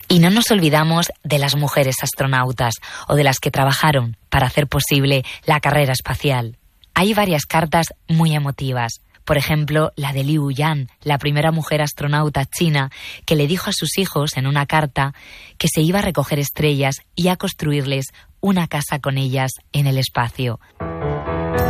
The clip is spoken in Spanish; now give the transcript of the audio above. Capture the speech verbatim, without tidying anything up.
Y no nos olvidamos de las mujeres astronautas o de las que trabajaron para hacer posible la carrera espacial. Hay varias cartas muy emotivas. Por ejemplo, la de Liu Yan, la primera mujer astronauta china, que le dijo a sus hijos en una carta que se iba a recoger estrellas y a construirles una casa con ellas en el espacio.